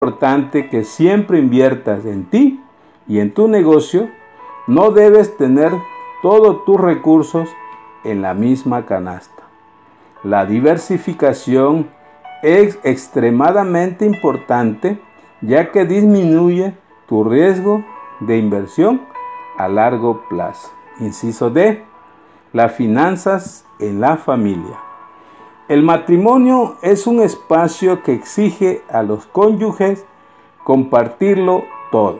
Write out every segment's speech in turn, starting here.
importante que siempre inviertas en ti y en tu negocio. No debes tener todos tus recursos en la misma canasta. La diversificación es extremadamente importante, ya que disminuye tu riesgo de inversión a largo plazo. Inciso D. Las finanzas en la familia. El matrimonio es un espacio que exige a los cónyuges compartirlo todo.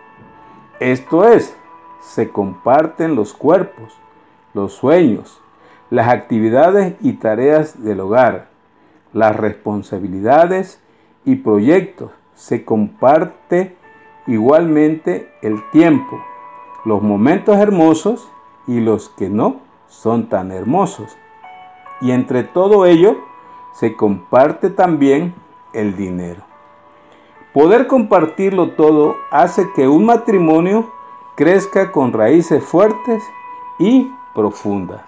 Esto es, se comparten los cuerpos, los sueños, las actividades y tareas del hogar, las responsabilidades y proyectos. Se comparte igualmente el tiempo, los momentos hermosos y los que no son tan hermosos. Y entre todo ello, se comparte también el dinero. Poder compartirlo todo hace que un matrimonio crezca con raíces fuertes y profundas.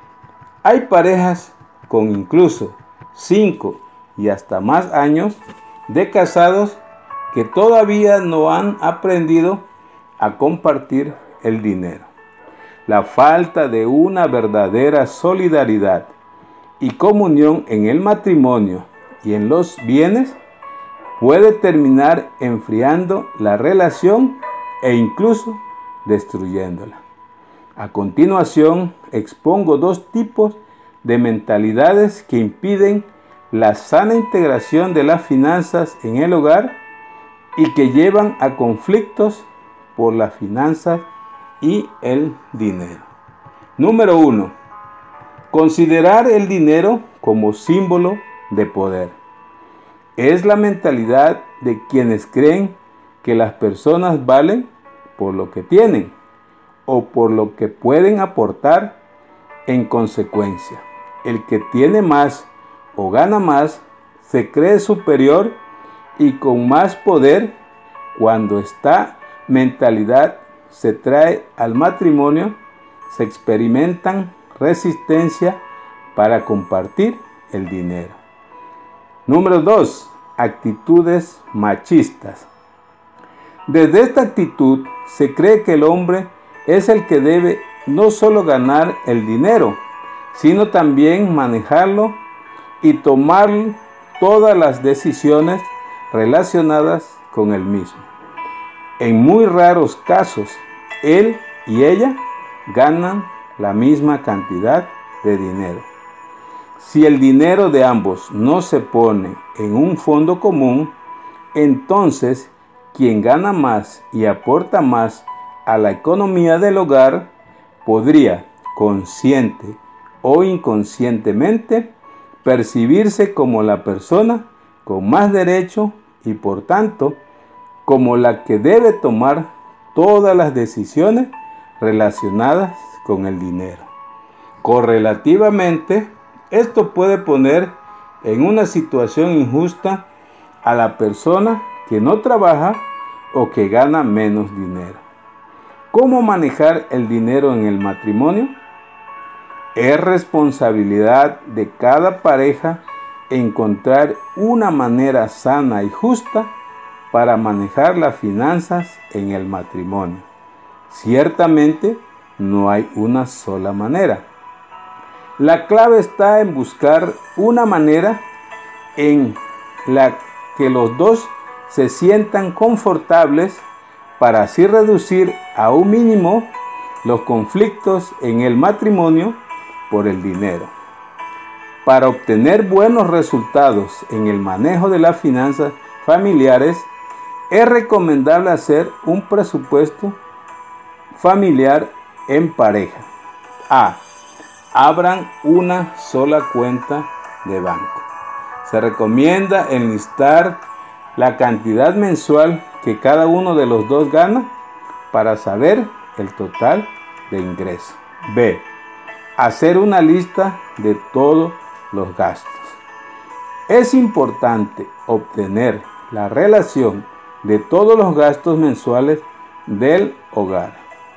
Hay parejas con incluso 5 y hasta más años de casados que todavía no han aprendido a compartir el dinero. La falta de una verdadera solidaridad y comunión en el matrimonio y en los bienes puede terminar enfriando la relación e incluso destruyéndola. A continuación, expongo 2 tipos de mentalidades que impiden la sana integración de las finanzas en el hogar y que llevan a conflictos por las finanzas y el dinero. Número 1. Considerar el dinero como símbolo de poder. Es la mentalidad de quienes creen que las personas valen por lo que tienen o por lo que pueden aportar. En consecuencia, el que tiene más o gana más se cree superior y con más poder. Cuando esta mentalidad se trae al matrimonio, se experimentan resistencia para compartir el dinero. Número 2. Actitudes machistas. Desde esta actitud se cree que el hombre es el que debe no solo ganar el dinero, sino también manejarlo y tomar todas las decisiones relacionadas con el mismo. En muy raros casos, él y ella ganan la misma cantidad de dinero. Si el dinero de ambos no se pone en un fondo común, entonces quien gana más y aporta más a la economía del hogar podría, consciente o inconscientemente, percibirse como la persona con más derecho y por tanto como la que debe tomar todas las decisiones relacionadas con el dinero. Correlativamente, esto puede poner en una situación injusta a la persona que no trabaja o que gana menos dinero. ¿Cómo manejar el dinero en el matrimonio? Es responsabilidad de cada pareja encontrar una manera sana y justa para manejar las finanzas en el matrimonio. Ciertamente, no hay una sola manera. La clave está en buscar una manera en la que los dos se sientan confortables para así reducir a un mínimo los conflictos en el matrimonio por el dinero. Para obtener buenos resultados en el manejo de las finanzas familiares, es recomendable hacer un presupuesto familiar en pareja. A. Abran una sola cuenta de banco. Se recomienda enlistar la cantidad mensual que cada uno de los dos gana para saber el total de ingresos. B. Hacer una lista de todos los gastos. Es importante obtener la relación de todos los gastos mensuales del hogar.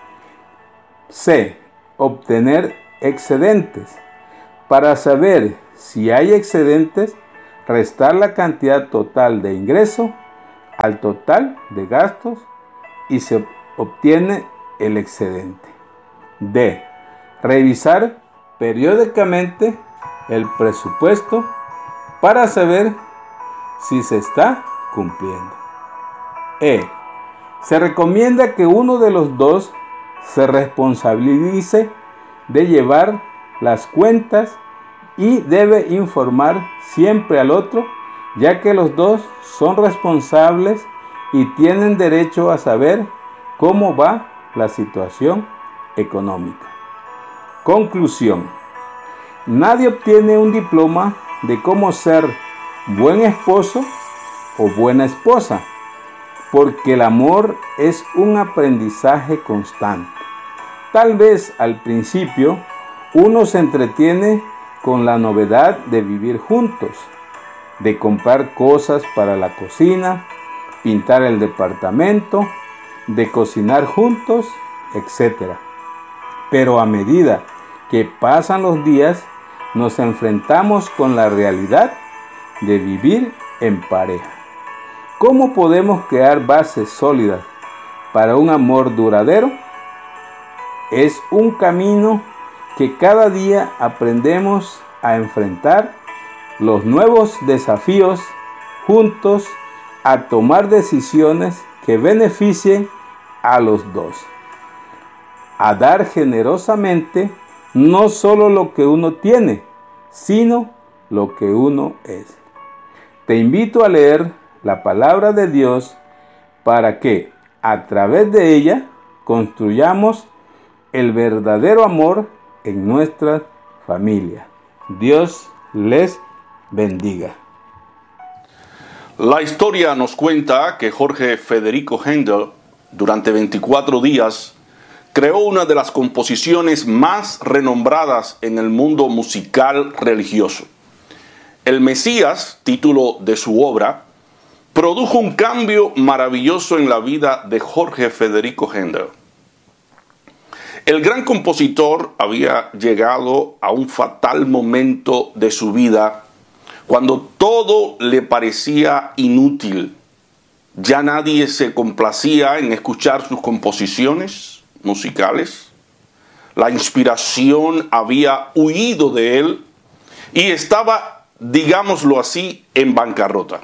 C. Obtener excedentes. Para saber si hay excedentes, restar la cantidad total de ingreso al total de gastos y se obtiene el excedente. D. Revisar periódicamente el presupuesto para saber si se está cumpliendo. E. Se recomienda que uno de los dos se responsabilice de llevar las cuentas y debe informar siempre al otro, ya que los dos son responsables y tienen derecho a saber cómo va la situación económica. Conclusión. Nadie obtiene un diploma de cómo ser buen esposo o buena esposa, porque el amor es un aprendizaje constante. Tal vez al principio uno se entretiene con la novedad de vivir juntos, de comprar cosas para la cocina, pintar el departamento, de cocinar juntos, etc. Pero a medida que pasan los días, nos enfrentamos con la realidad de vivir en pareja. ¿Cómo podemos crear bases sólidas para un amor duradero? Es un camino que cada día aprendemos a enfrentar los nuevos desafíos juntos, a tomar decisiones que beneficien a los dos, a dar generosamente no solo lo que uno tiene, sino lo que uno es. Te invito a leer la palabra de Dios para que a través de ella construyamos el verdadero amor en nuestra familia. Dios les bendiga. La historia nos cuenta que Jorge Federico Händel, durante 24 días, creó una de las composiciones más renombradas en el mundo musical religioso. El Mesías, título de su obra, produjo un cambio maravilloso en la vida de Jorge Federico Händel. El gran compositor había llegado a un fatal momento de su vida cuando todo le parecía inútil. Ya nadie se complacía en escuchar sus composiciones musicales. La inspiración había huido de él y estaba, digámoslo así, en bancarrota.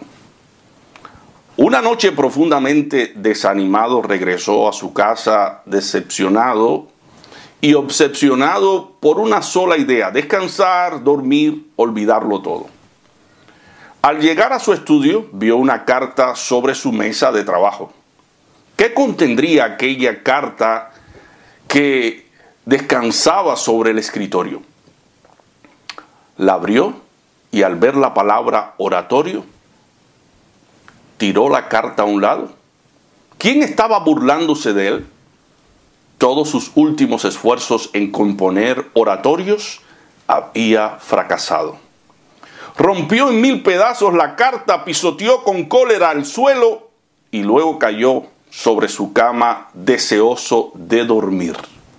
Una noche profundamente desanimado regresó a su casa decepcionado y obsesionado por una sola idea: descansar, dormir, olvidarlo todo. Al llegar a su estudio, vio una carta sobre su mesa de trabajo. ¿Qué contendría aquella carta que descansaba sobre el escritorio? La abrió y al ver la palabra oratorio, tiró la carta a un lado. ¿Quién estaba burlándose de él? Todos sus últimos esfuerzos en componer oratorios había fracasado. Rompió en 1000 pedazos la carta, pisoteó con cólera al suelo y luego cayó sobre su cama deseoso de dormir.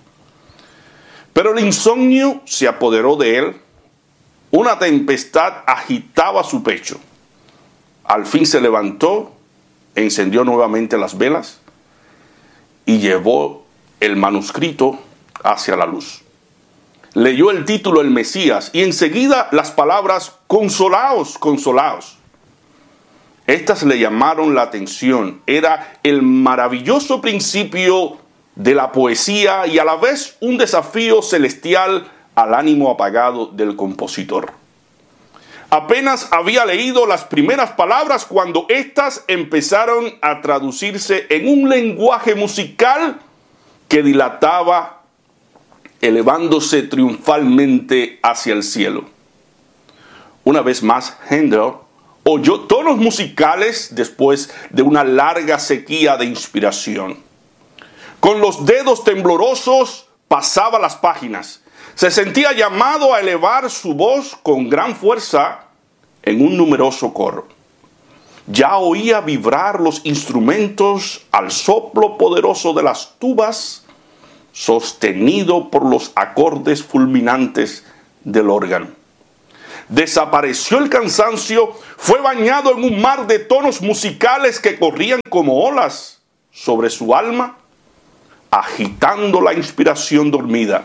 Pero el insomnio se apoderó de él. Una tempestad agitaba su pecho. Al fin se levantó, encendió nuevamente las velas y llevó el manuscrito hacia la luz. Leyó el título El Mesías y enseguida las palabras consolaos, consolaos. Estas le llamaron la atención. Era el maravilloso principio de la poesía y a la vez un desafío celestial al ánimo apagado del compositor. Apenas había leído las primeras palabras cuando éstas empezaron a traducirse en un lenguaje musical que dilataba, elevándose triunfalmente hacia el cielo. Una vez más, Händel oyó tonos musicales después de una larga sequía de inspiración. Con los dedos temblorosos pasaba las páginas. Se sentía llamado a elevar su voz con gran fuerza en un numeroso coro. Ya oía vibrar los instrumentos al soplo poderoso de las tubas, sostenido por los acordes fulminantes del órgano. desapareció el cansancio, fue bañado en un mar de tonos musicales que corrían como olas sobre su alma, agitando la inspiración dormida.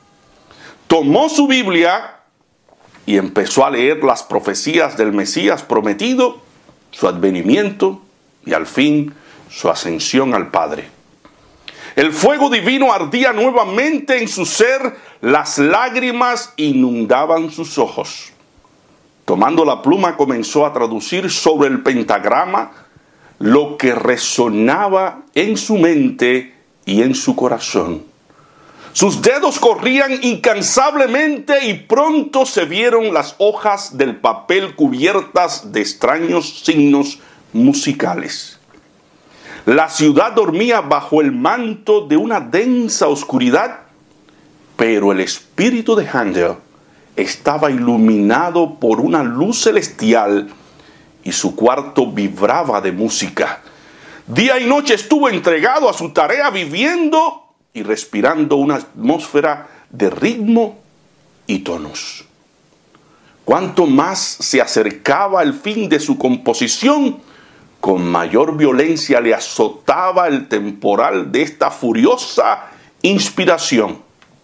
Tomó su Biblia y empezó a leer las profecías del Mesías prometido, su advenimiento y al fin su ascensión al Padre. El fuego divino ardía nuevamente en su ser, las lágrimas inundaban sus ojos. Tomando la pluma comenzó a traducir sobre el pentagrama lo que resonaba en su mente y en su corazón. Sus dedos corrían incansablemente y pronto se vieron las hojas del papel cubiertas de extraños signos musicales. La ciudad dormía bajo el manto de una densa oscuridad, pero el espíritu de Handel estaba iluminado por una luz celestial y su cuarto vibraba de música. Día y noche estuvo entregado a su tarea, viviendo y respirando una atmósfera de ritmo y tonos. Cuanto más se acercaba el fin de su composición, con mayor violencia le azotaba el temporal de esta furiosa inspiración.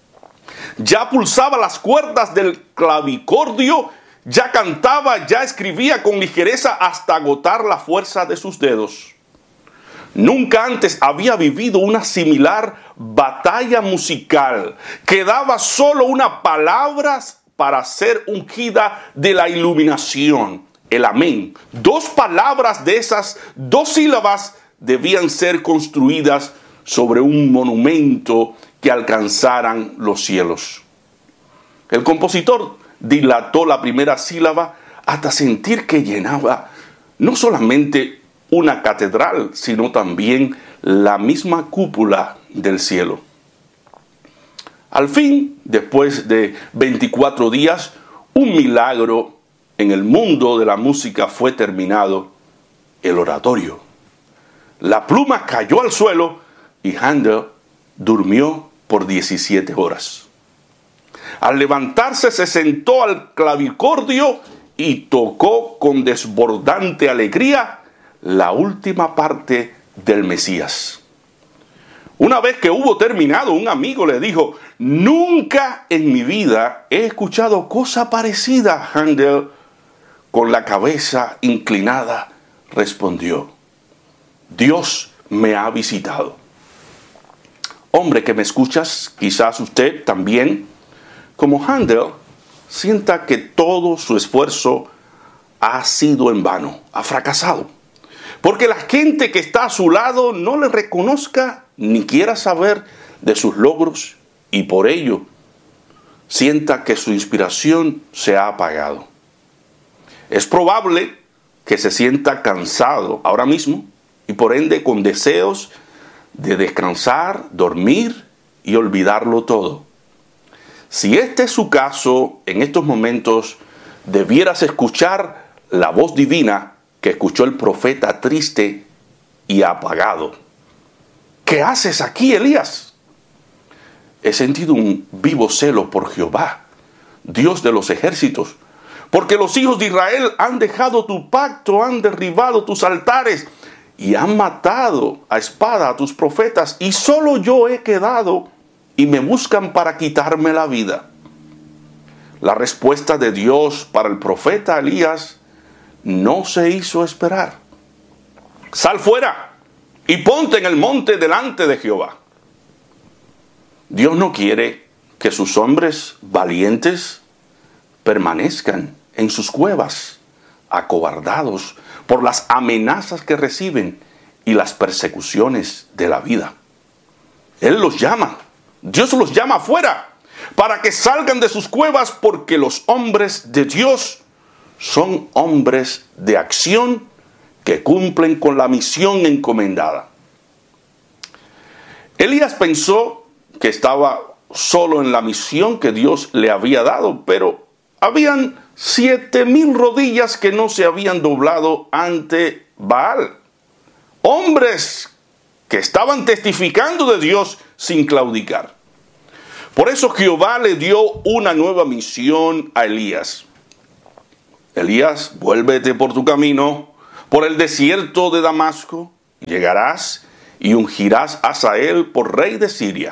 Ya pulsaba las cuerdas del clavicordio, ya cantaba, ya escribía con ligereza hasta agotar la fuerza de sus dedos. Nunca antes había vivido una similar batalla musical. Quedaba solo una palabra para ser ungida de la iluminación, el amén. 2 palabras de esas 2 sílabas debían ser construidas sobre un monumento que alcanzaran los cielos. El compositor dilató la primera sílaba hasta sentir que llenaba no solamente una catedral, sino también la misma cúpula del cielo. Al fin, después de 24 días, un milagro en el mundo de la música fue terminado: el oratorio. La pluma cayó al suelo y Handel durmió por 17 horas. Al levantarse se sentó al clavicordio y tocó con desbordante alegría la última parte del Mesías. Una vez que hubo terminado, un amigo le dijo: nunca en mi vida he escuchado cosa parecida. Handel, con la cabeza inclinada, respondió: Dios me ha visitado. Hombre que me escuchas, quizás usted también, como Handel, sienta que todo su esfuerzo ha sido en vano, ha fracasado. Porque la gente que está a su lado no le reconozca ni quiera saber de sus logros y por ello sienta que su inspiración se ha apagado. Es probable que se sienta cansado ahora mismo y por ende con deseos de descansar, dormir y olvidarlo todo. Si este es su caso, en estos momentos debieras escuchar la voz divina que escuchó el profeta triste y apagado. ¿Qué haces aquí, Elías? He sentido un vivo celo por Jehová, Dios de los ejércitos, porque los hijos de Israel han dejado tu pacto, han derribado tus altares y han matado a espada a tus profetas, y solo yo he quedado y me buscan para quitarme la vida. La respuesta de Dios para el profeta Elías no se hizo esperar. Sal fuera y ponte en el monte delante de Jehová. Dios no quiere que sus hombres valientes permanezcan en sus cuevas, acobardados por las amenazas que reciben y las persecuciones de la vida. Él los llama, Dios los llama afuera para que salgan de sus cuevas, porque los hombres de Dios son hombres de acción que cumplen con la misión encomendada. Elías pensó que estaba solo en la misión que Dios le había dado, pero habían 7,000 rodillas que no se habían doblado ante Baal. Hombres que estaban testificando de Dios sin claudicar. Por eso Jehová le dio una nueva misión a Elías. Elías, vuélvete por tu camino, por el desierto de Damasco, llegarás y ungirás a Hazael por rey de Siria.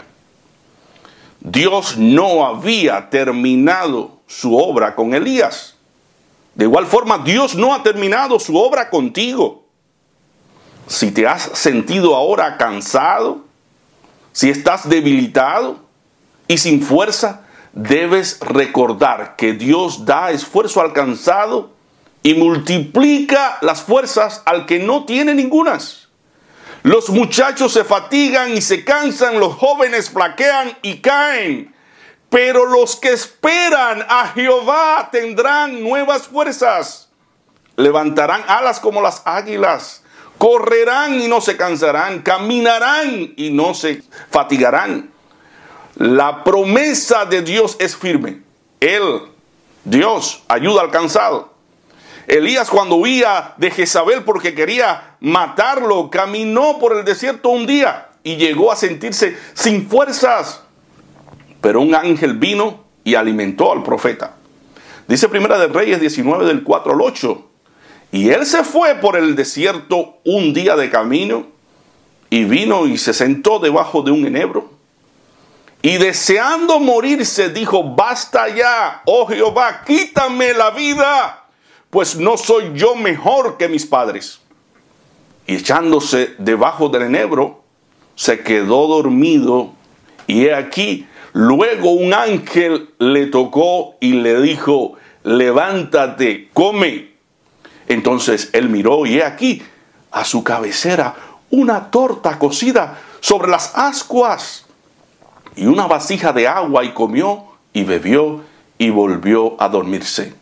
Dios no había terminado su obra con Elías. De igual forma, Dios no ha terminado su obra contigo. Si te has sentido ahora cansado, si estás debilitado y sin fuerza, debes recordar que Dios da esfuerzo al cansado y multiplica las fuerzas al que no tiene ningunas. Los muchachos se fatigan y se cansan, los jóvenes flaquean y caen. Pero los que esperan a Jehová tendrán nuevas fuerzas. Levantarán alas como las águilas. Correrán y no se cansarán. Caminarán y no se fatigarán. La promesa de Dios es firme. Él, Dios, ayuda al cansado. Elías, cuando huía de Jezabel porque quería matarlo, caminó por el desierto un día y llegó a sentirse sin fuerzas. Pero un ángel vino y alimentó al profeta. Dice Primera de Reyes 19 del 4 al 8. Y él se fue por el desierto un día de camino y vino y se sentó debajo de un enebro. Y deseando morirse dijo: basta ya, oh Jehová, quítame la vida, pues no soy yo mejor que mis padres. Y echándose debajo del enebro, se quedó dormido. Y he aquí, luego un ángel le tocó y le dijo: levántate, come. Entonces él miró y he aquí, a su cabecera, una torta cocida sobre las ascuas y una vasija de agua, y comió y bebió y volvió a dormirse.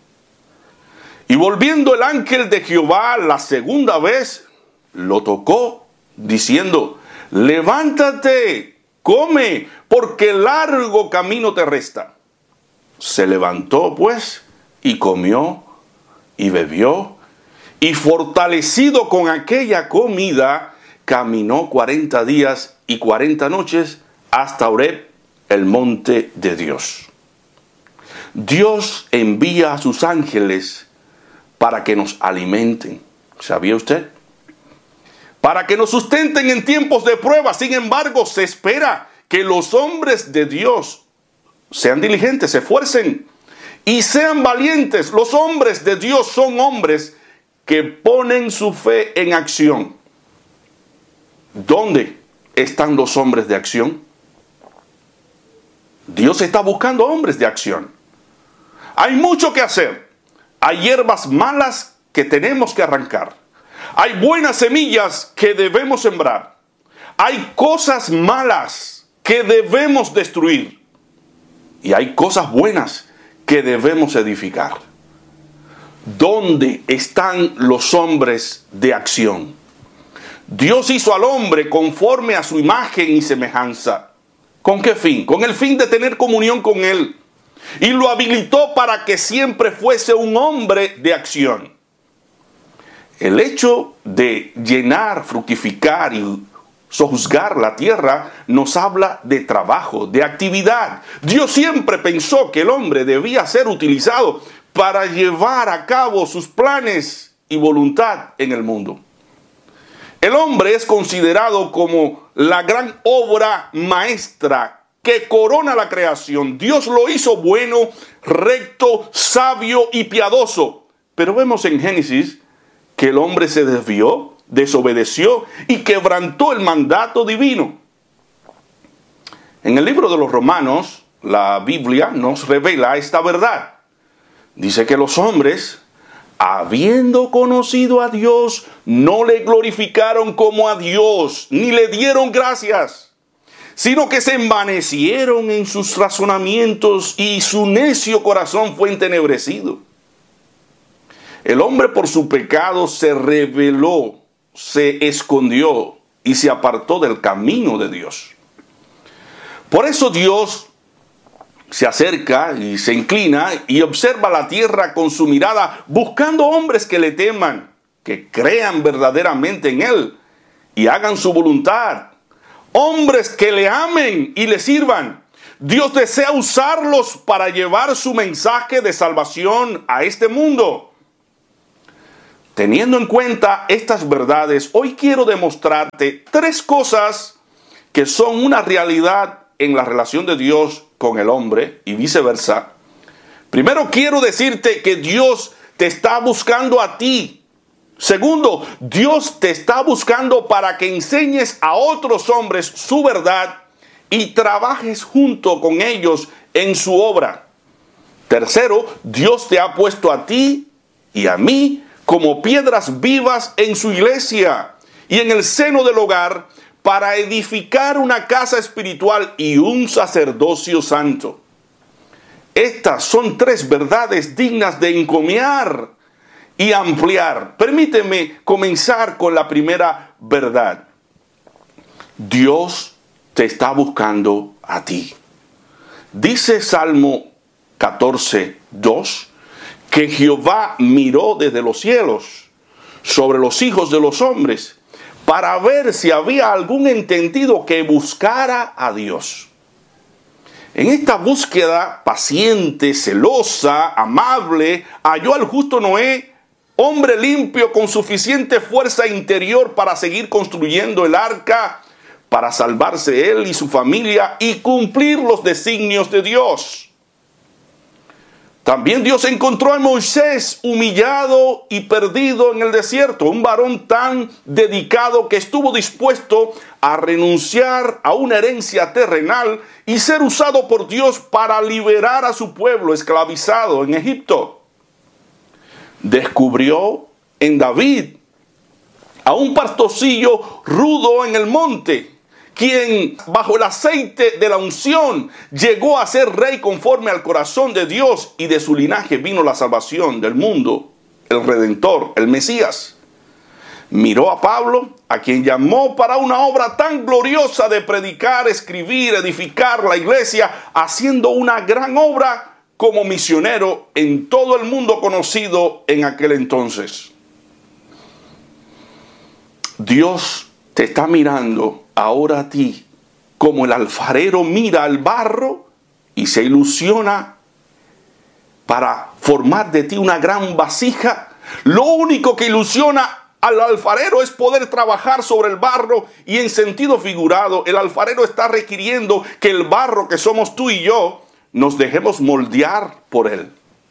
Y volviendo el ángel de Jehová la segunda vez, lo tocó, diciendo: levántate, come, porque largo camino te resta. Se levantó pues y comió y bebió, y fortalecido con aquella comida, caminó 40 días y 40 noches hasta Horeb, el monte de Dios. Dios envía a sus ángeles para que nos alimenten. ¿Sabía usted? Para que nos sustenten en tiempos de prueba. Sin embargo, se espera que los hombres de Dios sean diligentes, se esfuercen y sean valientes. Los hombres de Dios son hombres que ponen su fe en acción. ¿Dónde están los hombres de acción? Dios está buscando hombres de acción. Hay mucho que hacer. Hay hierbas malas que tenemos que arrancar. Hay buenas semillas que debemos sembrar. Hay cosas malas que debemos destruir. Y hay cosas buenas que debemos edificar. ¿Dónde están los hombres de acción? Dios hizo al hombre conforme a su imagen y semejanza. ¿Con qué fin? Con el fin de tener comunión con Él. Y lo habilitó para que siempre fuese un hombre de acción. El hecho de llenar, fructificar y sojuzgar la tierra nos habla de trabajo, de actividad. Dios siempre pensó que el hombre debía ser utilizado para llevar a cabo sus planes y voluntad en el mundo. El hombre es considerado como la gran obra maestra que corona la creación. Dios lo hizo bueno, recto, sabio y piadoso. Pero vemos en Génesis que el hombre se desvió, desobedeció y quebrantó el mandato divino. En el libro de los Romanos, la Biblia nos revela esta verdad. Dice que los hombres, habiendo conocido a Dios, no le glorificaron como a Dios, ni le dieron gracias, sino que se envanecieron en sus razonamientos y su necio corazón fue entenebrecido. El hombre por su pecado se rebeló, se escondió y se apartó del camino de Dios. Por eso Dios se acerca y se inclina y observa la tierra con su mirada, buscando hombres que le teman, que crean verdaderamente en Él y hagan su voluntad. Hombres que le amen y le sirvan. Dios desea usarlos para llevar su mensaje de salvación a este mundo. Teniendo en cuenta estas verdades, hoy quiero demostrarte 3 cosas que son una realidad en la relación de Dios con el hombre y viceversa. Primero, quiero decirte que Dios te está buscando a ti. Segundo, Dios te está buscando para que enseñes a otros hombres su verdad y trabajes junto con ellos en su obra. Tercero, Dios te ha puesto a ti y a mí como piedras vivas en su iglesia y en el seno del hogar para edificar una casa espiritual y un sacerdocio santo. Estas son 3 verdades dignas de encomiar y ampliar. Permíteme comenzar con la primera verdad. Dios te está buscando a ti. Dice Salmo 14:2 que Jehová miró desde los cielos sobre los hijos de los hombres para ver si había algún entendido que buscara a Dios. En esta búsqueda paciente, celosa, amable, halló al justo Noé, hombre limpio con suficiente fuerza interior para seguir construyendo el arca, para salvarse él y su familia y cumplir los designios de Dios. También Dios encontró a Moisés humillado y perdido en el desierto, un varón tan dedicado que estuvo dispuesto a renunciar a una herencia terrenal y ser usado por Dios para liberar a su pueblo esclavizado en Egipto. Descubrió en David a un pastorcillo rudo en el monte, quien bajo el aceite de la unción llegó a ser rey conforme al corazón de Dios, y de su linaje vino la salvación del mundo, el Redentor, el Mesías. Miró a Pablo, a quien llamó para una obra tan gloriosa de predicar, escribir, edificar la iglesia, haciendo una gran obra como misionero en todo el mundo conocido en aquel entonces. Dios te está mirando ahora a ti como el alfarero mira al barro y se ilusiona para formar de ti una gran vasija. Lo único que ilusiona al alfarero es poder trabajar sobre el barro, y en sentido figurado el alfarero está requiriendo que el barro que somos tú y yo nos dejemos moldear por él.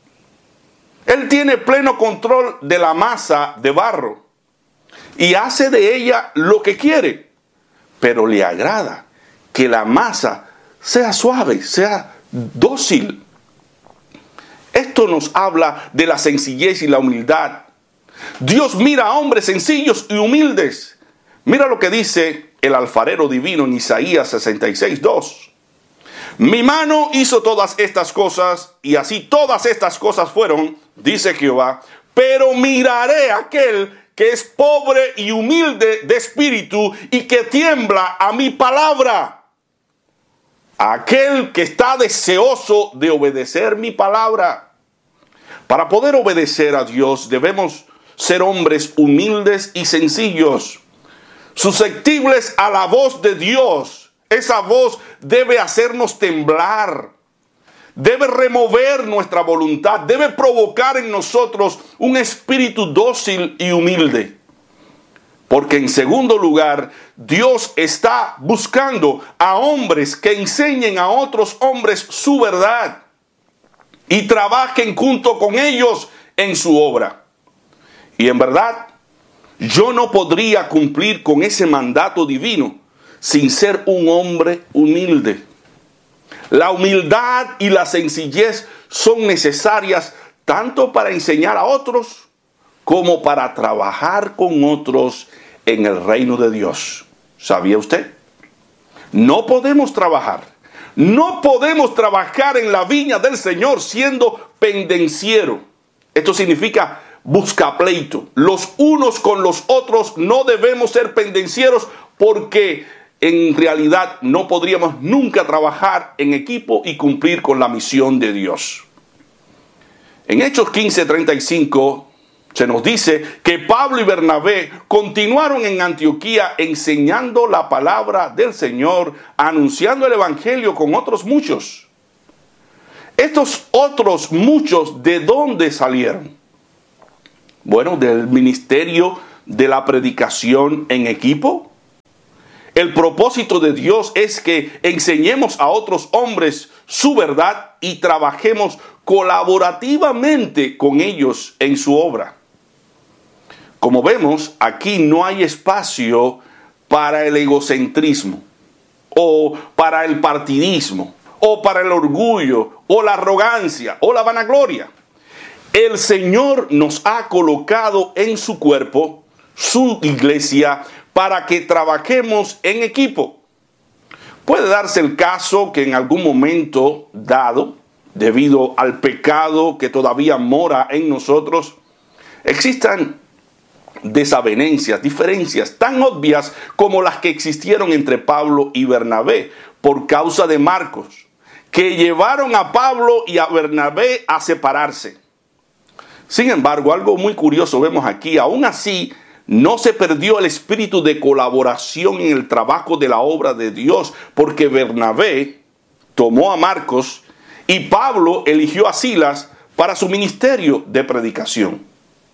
Él tiene pleno control de la masa de barro y hace de ella lo que quiere, pero le agrada que la masa sea suave, sea dócil. Esto nos habla de la sencillez y la humildad. Dios mira a hombres sencillos y humildes. Mira lo que dice el alfarero divino en Isaías 66:2. Mi mano hizo todas estas cosas, y así todas estas cosas fueron, dice Jehová, pero miraré a aquel que es pobre y humilde de espíritu y que tiembla a mi palabra. Aquel que está deseoso de obedecer mi palabra. Para poder obedecer a Dios debemos ser hombres humildes y sencillos, susceptibles a la voz de Dios. Esa voz debe hacernos temblar, debe remover nuestra voluntad, debe provocar en nosotros un espíritu dócil y humilde. Porque en segundo lugar, Dios está buscando a hombres que enseñen a otros hombres su verdad y trabajen junto con ellos en su obra. Y en verdad, yo no podría cumplir con ese mandato divino sin ser un hombre humilde. La humildad y la sencillez son necesarias tanto para enseñar a otros como para trabajar con otros en el reino de Dios. ¿Sabía usted? No podemos trabajar en la viña del Señor siendo pendenciero. Esto significa buscapleito. Los unos con los otros no debemos ser pendencieros, porque en realidad no podríamos nunca trabajar en equipo y cumplir con la misión de Dios. En Hechos 15:35 se nos dice que Pablo y Bernabé continuaron en Antioquía enseñando la palabra del Señor, anunciando el evangelio con otros muchos. Estos otros muchos, ¿de dónde salieron? Bueno, del ministerio de la predicación en equipo. El propósito de Dios es que enseñemos a otros hombres su verdad y trabajemos colaborativamente con ellos en su obra. Como vemos, aquí no hay espacio para el egocentrismo, o para el partidismo, o para el orgullo, o la arrogancia, o la vanagloria. El Señor nos ha colocado en su cuerpo, su iglesia, para que trabajemos en equipo. Puede darse el caso que en algún momento dado, debido al pecado que todavía mora en nosotros, existan desavenencias, diferencias tan obvias como las que existieron entre Pablo y Bernabé por causa de Marcos, que llevaron a Pablo y a Bernabé a separarse. Sin embargo, algo muy curioso vemos aquí. Aún así, no se perdió el espíritu de colaboración en el trabajo de la obra de Dios, porque Bernabé tomó a Marcos y Pablo eligió a Silas para su ministerio de predicación.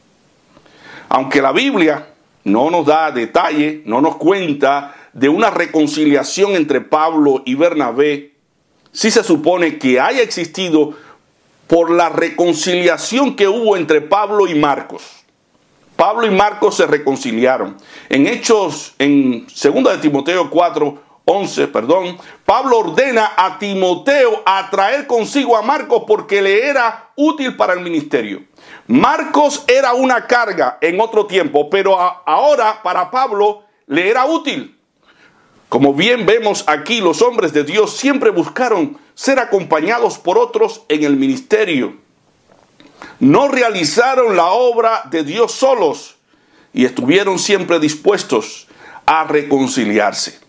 Aunque la Biblia no nos da detalle, no nos cuenta de una reconciliación entre Pablo y Bernabé, sí se supone que haya existido por la reconciliación que hubo entre Pablo y Marcos. Pablo y Marcos se reconciliaron. En Hechos, en 2 de Timoteo 4:11, Pablo ordena a Timoteo a traer consigo a Marcos porque le era útil para el ministerio. Marcos era una carga en otro tiempo, pero ahora para Pablo le era útil. Como bien vemos aquí, los hombres de Dios siempre buscaron ser acompañados por otros en el ministerio. No realizaron la obra de Dios solos y estuvieron siempre dispuestos a reconciliarse.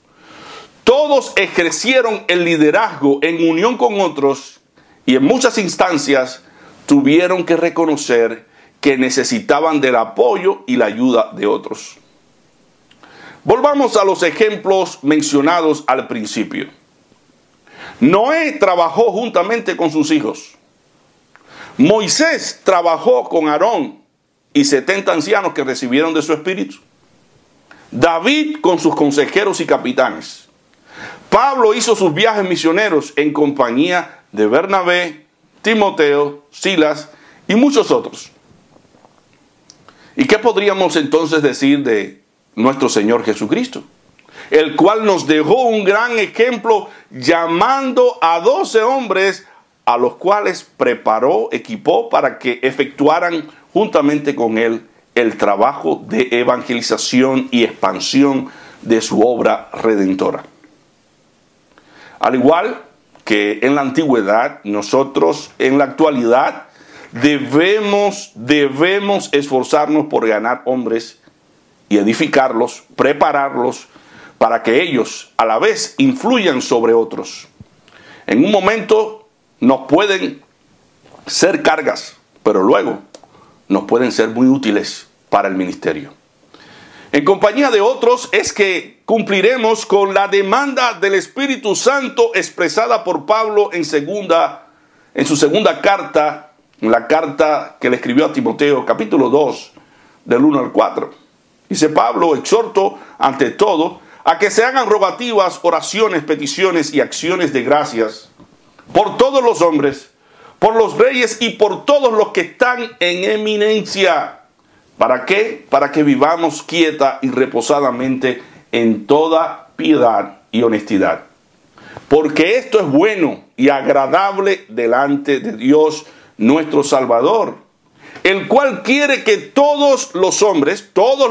Todos ejercieron el liderazgo en unión con otros y en muchas instancias tuvieron que reconocer que necesitaban del apoyo y la ayuda de otros. Volvamos a los ejemplos mencionados al principio. Noé trabajó juntamente con sus hijos. Moisés trabajó con Aarón y 70 ancianos que recibieron de su espíritu. David con sus consejeros y capitanes. Pablo hizo sus viajes misioneros en compañía de Bernabé, Timoteo, Silas y muchos otros. ¿Y qué podríamos entonces decir de nuestro Señor Jesucristo? El cual nos dejó un gran ejemplo llamando a 12 hombres a los cuales preparó, equipó para que efectuaran juntamente con él el trabajo de evangelización y expansión de su obra redentora. Al igual que en la antigüedad, nosotros en la actualidad debemos esforzarnos por ganar hombres y edificarlos, prepararlos para que ellos a la vez influyan sobre otros. En un momento nos pueden ser cargas, pero luego nos pueden ser muy útiles para el ministerio. En compañía de otros es que cumpliremos con la demanda del Espíritu Santo expresada por Pablo en su segunda carta, en la carta que le escribió a Timoteo, capítulo 2, del 1 al 4. Dice Pablo: exhorto ante todo a que se hagan rogativas, oraciones, peticiones y acciones de gracias por todos los hombres, por los reyes y por todos los que están en eminencia. ¿Para qué? Para que vivamos quieta y reposadamente en toda piedad y honestidad. Porque esto es bueno y agradable delante de Dios nuestro Salvador, el cual quiere que todos los hombres,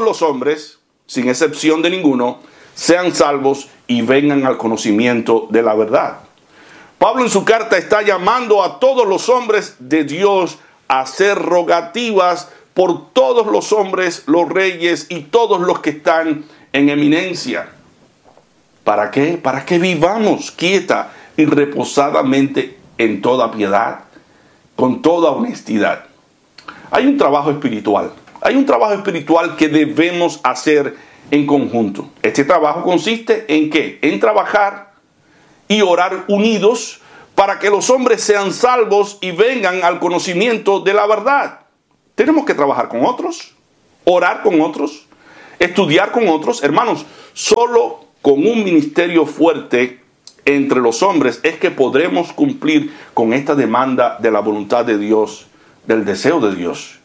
sin excepción de ninguno, sean salvos y vengan al conocimiento de la verdad. Pablo en su carta está llamando a todos los hombres de Dios a hacer rogativas por todos los hombres, los reyes y todos los que están en eminencia. ¿Para qué? Para que vivamos quieta y reposadamente en toda piedad, con toda honestidad. Hay un trabajo espiritual. Hay un trabajo espiritual que debemos hacer en conjunto. Este trabajo consiste en ¿qué? En trabajar y orar unidos para que los hombres sean salvos y vengan al conocimiento de la verdad. Tenemos que trabajar con otros, orar con otros, estudiar con otros. Hermanos, solo con un ministerio fuerte entre los hombres es que podremos cumplir con esta demanda de la voluntad de Dios, del deseo de Dios.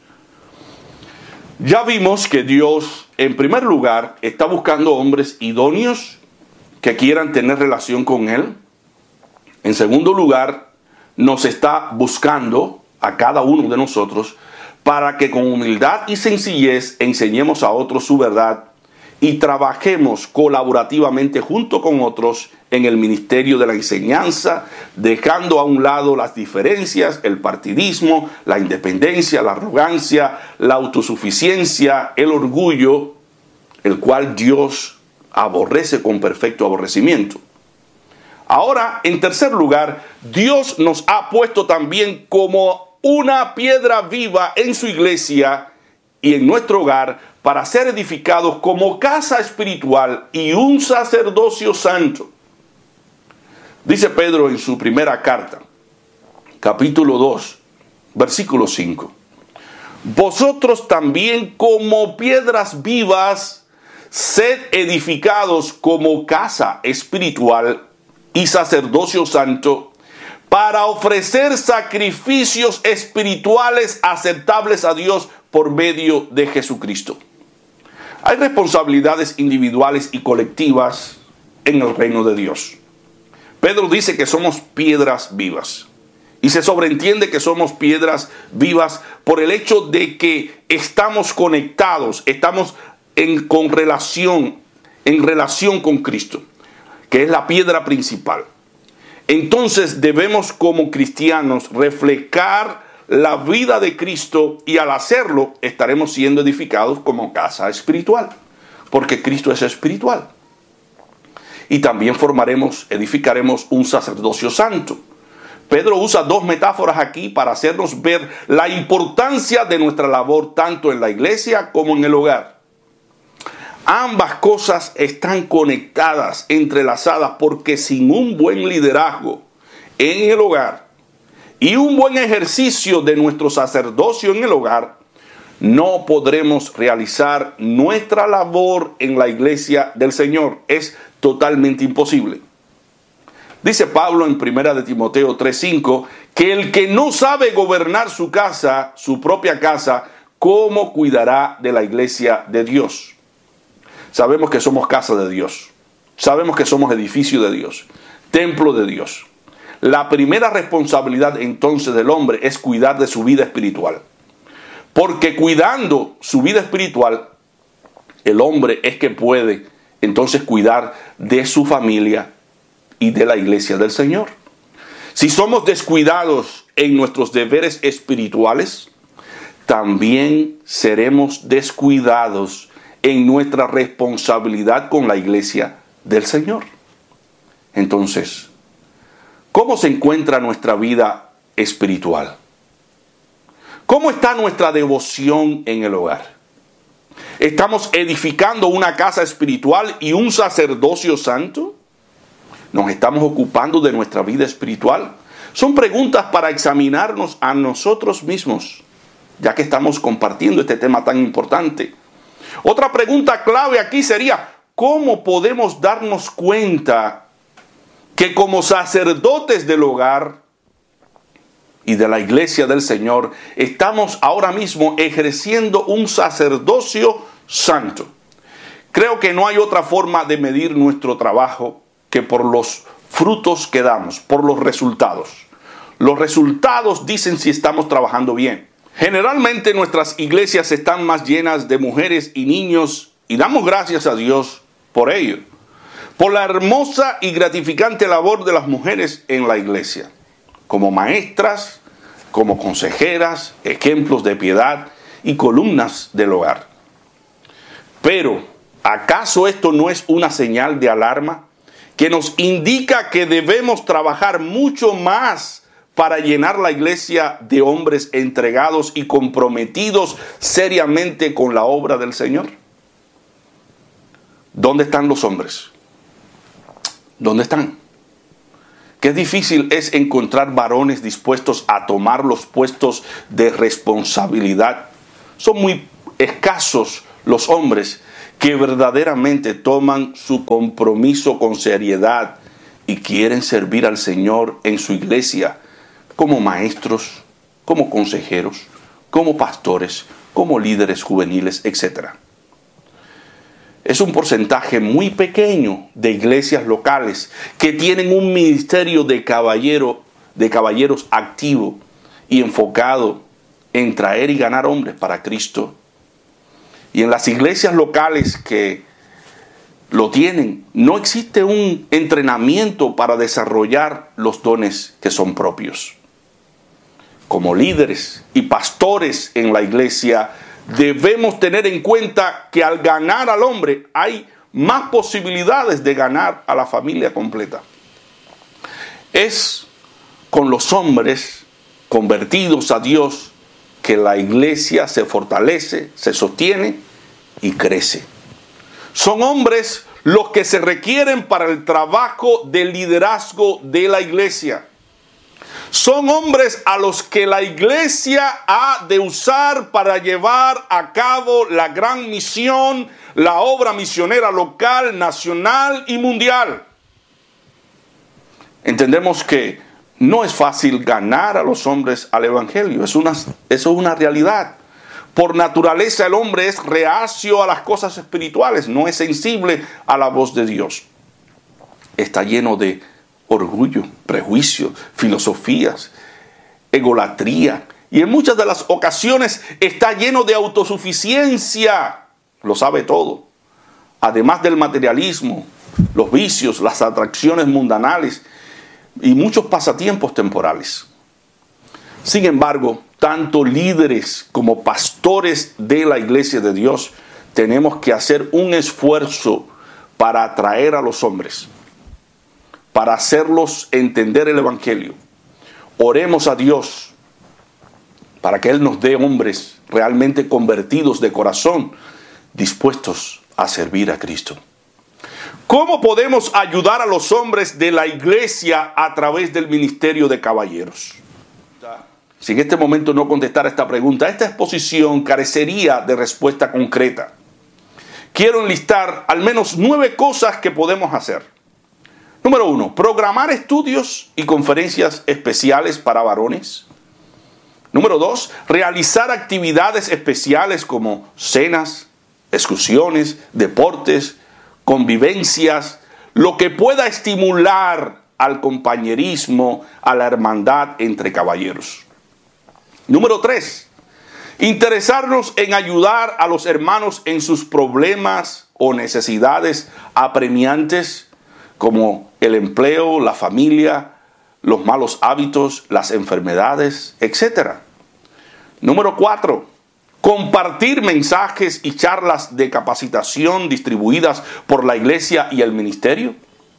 Ya vimos que Dios, en primer lugar, está buscando hombres idóneos que quieran tener relación con Él. En segundo lugar, nos está buscando a cada uno de nosotros para que con humildad y sencillez enseñemos a otros su verdad y trabajemos colaborativamente junto con otros en el ministerio de la enseñanza, dejando a un lado las diferencias, el partidismo, la independencia, la arrogancia, la autosuficiencia, el orgullo, el cual Dios aborrece con perfecto aborrecimiento. Ahora, en tercer lugar, Dios nos ha puesto también como una piedra viva en su iglesia y en nuestro hogar para ser edificados como casa espiritual y un sacerdocio santo. Dice Pedro en su primera carta, capítulo 2, versículo 5. Vosotros también como piedras vivas, sed edificados como casa espiritual y sacerdocio santo, para ofrecer sacrificios espirituales aceptables a Dios por medio de Jesucristo. Hay responsabilidades individuales y colectivas en el reino de Dios. Pedro dice que somos piedras vivas. Y se sobreentiende que somos piedras vivas por el hecho de que estamos conectados, estamos en relación con Cristo, que es la piedra principal. Entonces debemos como cristianos reflejar la vida de Cristo y al hacerlo estaremos siendo edificados como casa espiritual, porque Cristo es espiritual. Y también edificaremos un sacerdocio santo. Pedro usa dos metáforas aquí para hacernos ver la importancia de nuestra labor tanto en la iglesia como en el hogar. Ambas cosas están conectadas, entrelazadas, porque sin un buen liderazgo en el hogar y un buen ejercicio de nuestro sacerdocio en el hogar, no podremos realizar nuestra labor en la iglesia del Señor. Es totalmente imposible. Dice Pablo en 1 Timoteo 3:5 que el que no sabe gobernar su casa, su propia casa, ¿cómo cuidará de la iglesia de Dios? Sabemos que somos casa de Dios. Sabemos que somos edificio de Dios, templo de Dios. La primera responsabilidad entonces del hombre es cuidar de su vida espiritual. Porque cuidando su vida espiritual, el hombre es que puede entonces cuidar de su familia y de la iglesia del Señor. Si somos descuidados en nuestros deberes espirituales, también seremos descuidados en nuestra responsabilidad con la iglesia del Señor. Entonces, ¿cómo se encuentra nuestra vida espiritual? ¿Cómo está nuestra devoción en el hogar? ¿Estamos edificando una casa espiritual y un sacerdocio santo? ¿Nos estamos ocupando de nuestra vida espiritual? Son preguntas para examinarnos a nosotros mismos, ya que estamos compartiendo este tema tan importante. Otra pregunta clave aquí sería, ¿cómo podemos darnos cuenta que como sacerdotes del hogar y de la iglesia del Señor estamos ahora mismo ejerciendo un sacerdocio santo? Creo que no hay otra forma de medir nuestro trabajo que por los frutos que damos, por los resultados. Los resultados dicen si estamos trabajando bien. Generalmente nuestras iglesias están más llenas de mujeres y niños y damos gracias a Dios por ello, por la hermosa y gratificante labor de las mujeres en la iglesia, como maestras, como consejeras, ejemplos de piedad y columnas del hogar. Pero, ¿acaso esto no es una señal de alarma que nos indica que debemos trabajar mucho más para llenar la iglesia de hombres entregados y comprometidos seriamente con la obra del Señor? ¿Dónde están los hombres? ¿Dónde están? Qué difícil es encontrar varones dispuestos a tomar los puestos de responsabilidad son muy escasos los hombres que verdaderamente toman su compromiso con seriedad y quieren servir al Señor en su iglesia como maestros, como consejeros, como pastores, como líderes juveniles, etc. Es un porcentaje muy pequeño de iglesias locales que tienen un ministerio de caballeros activo y enfocado en traer y ganar hombres para Cristo. Y en las iglesias locales que lo tienen, no existe un entrenamiento para desarrollar los dones que son propios. Como líderes y pastores en la iglesia, debemos tener en cuenta que al ganar al hombre hay más posibilidades de ganar a la familia completa. Es con los hombres convertidos a Dios que la iglesia se fortalece, se sostiene y crece. Son hombres los que se requieren para el trabajo de liderazgo de la iglesia. Son hombres a los que la iglesia ha de usar para llevar a cabo la gran misión, la obra misionera local, nacional y mundial. Entendemos que no es fácil ganar a los hombres al evangelio. Eso es una realidad. Por naturaleza el hombre es reacio a las cosas espirituales, no es sensible a la voz de Dios. Está lleno de orgullo, prejuicio, filosofías, egolatría. Y en muchas de las ocasiones está lleno de autosuficiencia. Lo sabe todo. Además del materialismo, los vicios, las atracciones mundanales y muchos pasatiempos temporales. Sin embargo, tanto líderes como pastores de la iglesia de Dios tenemos que hacer un esfuerzo para atraer a los hombres, para hacerlos entender el evangelio. Oremos a Dios para que Él nos dé hombres realmente convertidos de corazón, dispuestos a servir a Cristo. ¿Cómo podemos ayudar a los hombres de la iglesia a través del ministerio de caballeros? Si en este momento no contestara esta pregunta, esta exposición carecería de respuesta concreta. Quiero enlistar al menos 9 cosas que podemos hacer. Número 1, programar estudios y conferencias especiales para varones. Número 2, realizar actividades especiales como cenas, excursiones, deportes, convivencias, lo que pueda estimular al compañerismo, a la hermandad entre caballeros. Número 3, interesarnos en ayudar a los hermanos en sus problemas o necesidades apremiantes, como el empleo, la familia, los malos hábitos, las enfermedades, etc. Número 4, compartir mensajes y charlas de capacitación distribuidas por la iglesia y el ministerio.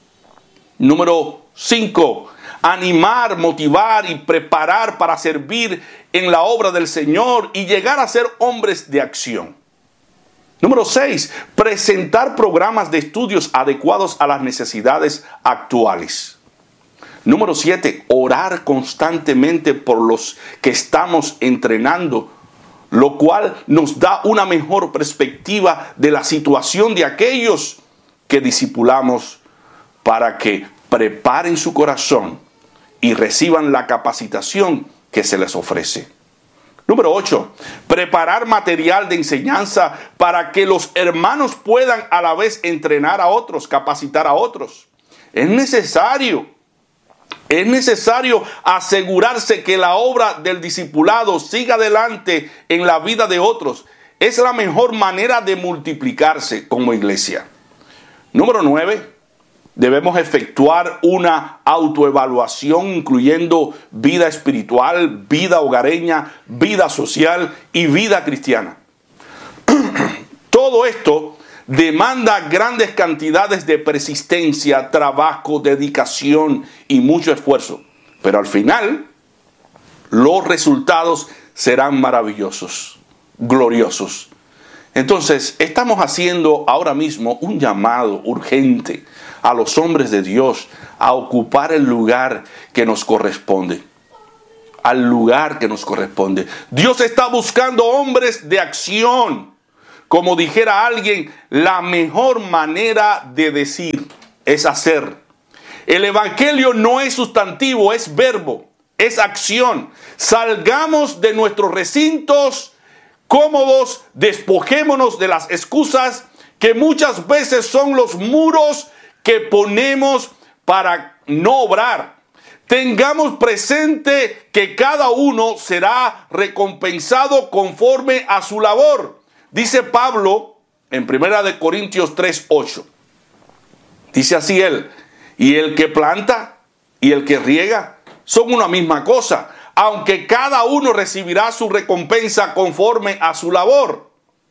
Número 5, animar, motivar y preparar para servir en la obra del Señor y llegar a ser hombres de acción. Número 6, presentar programas de estudios adecuados a las necesidades actuales. Número 7, orar constantemente por los que estamos entrenando, lo cual nos da una mejor perspectiva de la situación de aquellos que discipulamos para que preparen su corazón y reciban la capacitación que se les ofrece. Número 8, preparar material de enseñanza para que los hermanos puedan a la vez entrenar a otros, capacitar a otros. Es necesario asegurarse que la obra del discipulado siga adelante en la vida de otros. Es la mejor manera de multiplicarse como iglesia. Número 9, debemos efectuar una autoevaluación incluyendo vida espiritual, vida hogareña, vida social y vida cristiana. Todo esto demanda grandes cantidades de persistencia, trabajo, dedicación y mucho esfuerzo. Pero al final, los resultados serán maravillosos, gloriosos. Entonces, estamos haciendo ahora mismo un llamado urgente a los hombres de Dios a ocupar el lugar que nos corresponde. al lugar que nos corresponde. Dios está buscando hombres de acción. Como dijera alguien, la mejor manera de decir es hacer. El evangelio no es sustantivo, es verbo, es acción. Salgamos de nuestros recintos cómodos, despojémonos de las excusas que muchas veces son los muros que ponemos para no obrar. Tengamos presente que cada uno será recompensado conforme a su labor. Dice Pablo en 1 Corintios 3:8. Dice así él: y el que planta y el que riega son una misma cosa, aunque cada uno recibirá su recompensa conforme a su labor.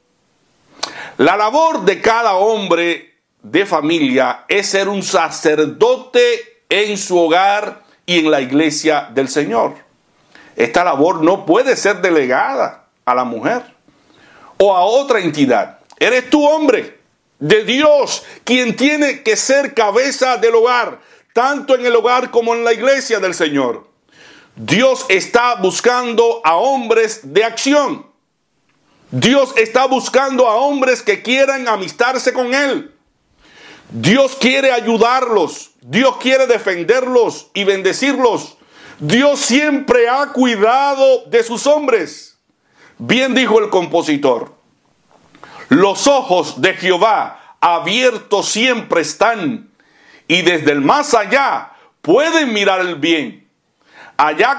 La labor de cada hombre de familia es ser un sacerdote en su hogar y en la iglesia del Señor. Esta labor no puede ser delegada a la mujer o a otra entidad. Eres tú, hombre de Dios, quien tiene que ser cabeza del hogar, tanto en el hogar como en la iglesia del Señor. Dios está buscando a hombres de acción. Dios está buscando a hombres que quieran amistarse con Él. Dios quiere ayudarlos. Dios quiere defenderlos y bendecirlos. Dios siempre ha cuidado de sus hombres. Bien dijo el compositor: los ojos de Jehová abiertos siempre están, y desde el más allá pueden mirar el bien. Allá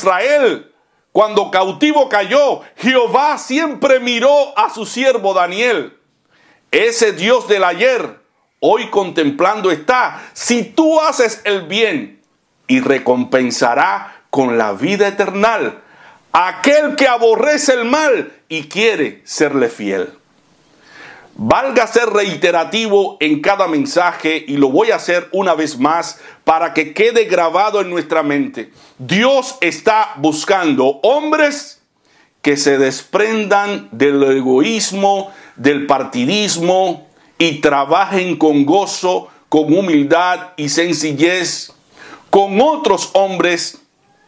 cuando cautivo cayó, Jehová siempre miró a su siervo Daniel. Ese Dios del ayer, hoy contemplando está, si tú haces el bien, y recompensará con la vida eterna aquel que aborrece el mal y quiere serle fiel. Valga ser reiterativo en cada mensaje, y lo voy a hacer una vez más para que quede grabado en nuestra mente. Dios está buscando hombres que se desprendan del egoísmo, del partidismo, y trabajen con gozo, con humildad y sencillez con otros hombres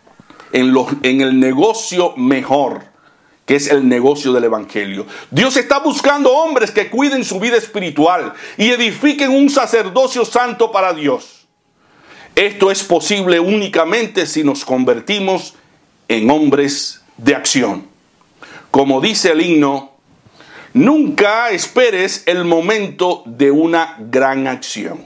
en el negocio mejor, que es el negocio del evangelio. Dios está buscando hombres que cuiden su vida espiritual y edifiquen un sacerdocio santo para Dios. Esto es posible únicamente si nos convertimos en hombres de acción. Como dice el himno, nunca esperes el momento de una gran acción,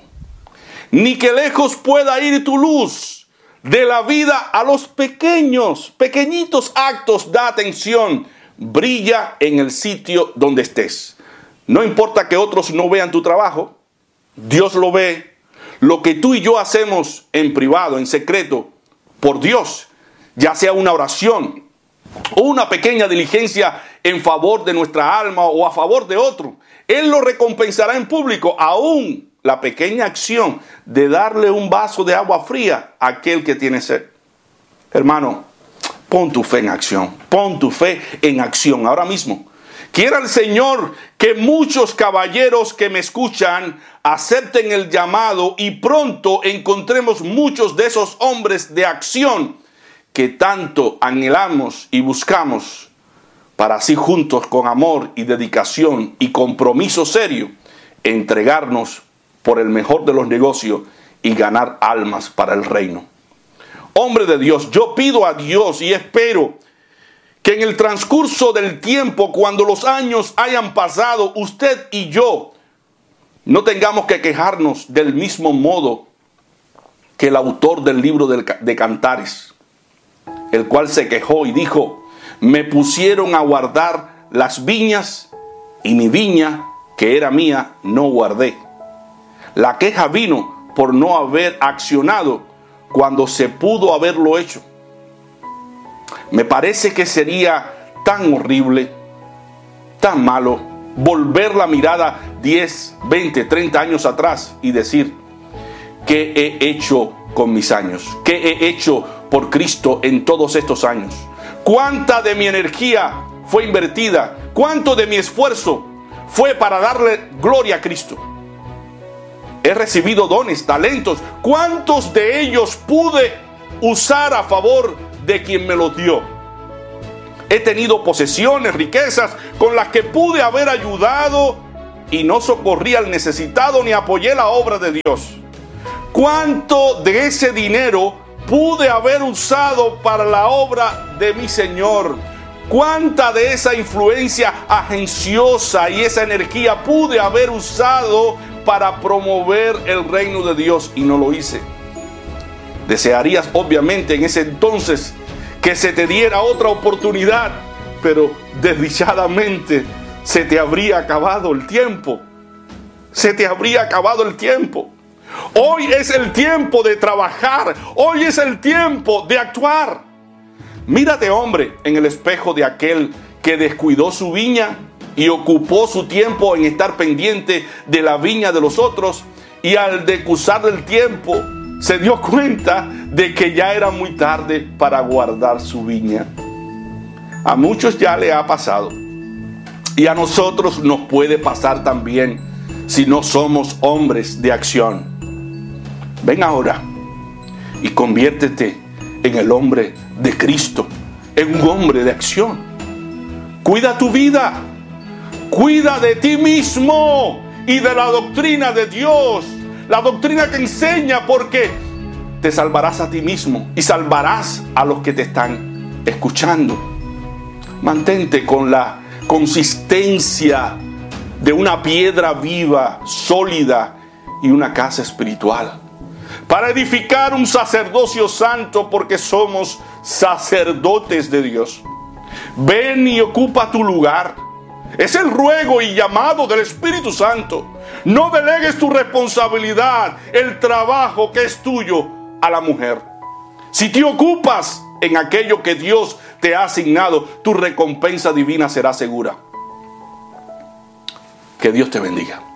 ni que lejos pueda ir tu luz. De la vida a los pequeñitos actos da atención. Brilla en el sitio donde estés. No importa que otros no vean tu trabajo, Dios lo ve. Lo que tú y yo hacemos en privado, en secreto, por Dios, ya sea una oración o una pequeña diligencia en favor de nuestra alma o a favor de otro, Él lo recompensará en público. Aún la pequeña acción de darle un vaso de agua fría a aquel que tiene sed. Hermano, pon tu fe en acción. Pon tu fe en acción ahora mismo. Quiera el Señor que muchos caballeros que me escuchan acepten el llamado, y pronto encontremos muchos de esos hombres de acción que tanto anhelamos y buscamos, para así juntos, con amor y dedicación y compromiso serio, entregarnos por el mejor de los negocios y ganar almas para el reino. Hombre de Dios, yo pido a Dios y espero que en el transcurso del tiempo, cuando los años hayan pasado, usted y yo no tengamos que quejarnos del mismo modo que el autor del libro de Cantares, el cual se quejó y dijo: me pusieron a guardar las viñas, y mi viña, que era mía, no guardé. La queja vino por no haber accionado cuando se pudo haberlo hecho. Me parece que sería tan horrible, tan malo, volver la mirada 10, 20, 30 años atrás y decir: ¿qué he hecho con mis años? ¿Qué he hecho por Cristo en todos estos años? ¿Cuánta de mi energía fue invertida? ¿Cuánto de mi esfuerzo fue para darle gloria a Cristo? He recibido dones, talentos. ¿Cuántos de ellos pude usar a favor de quien me los dio. He tenido posesiones, riquezas con las que pude haber ayudado y no socorrí al necesitado ni apoyé la obra de Dios. ¿Cuánto de ese dinero pude haber usado para la obra de mi Señor? ¿Cuánta de esa influencia agenciosa y esa energía pude haber usado para promover el reino de Dios? Y no lo hice. Desearías obviamente en ese entonces que se te diera otra oportunidad, pero desdichadamente se te habría acabado el tiempo. Se te habría acabado el tiempo. Hoy es el tiempo de trabajar. Hoy es el tiempo de actuar. Mírate, hombre, en el espejo de aquel que descuidó su viña y ocupó su tiempo en estar pendiente de la viña de los otros, y al decusar el tiempo se dio cuenta de que ya era muy tarde para guardar su viña. A muchos ya le ha pasado, y a nosotros nos puede pasar también si no somos hombres de acción. Ven ahora y conviértete en el hombre de Cristo, en un hombre de acción. Cuida tu vida, cuida de ti mismo y de la doctrina de Dios, la doctrina que enseña, porque te salvarás a ti mismo y salvarás a los que te están escuchando. Mantente con la consistencia de una piedra viva, sólida y una casa espiritual, para edificar un sacerdocio santo, porque somos sacerdotes de Dios. Ven y ocupa tu lugar. Es el ruego y llamado del Espíritu Santo. No delegues tu responsabilidad, el trabajo que es tuyo, a la mujer. Si te ocupas en aquello que Dios te ha asignado, tu recompensa divina será segura. Que Dios te bendiga.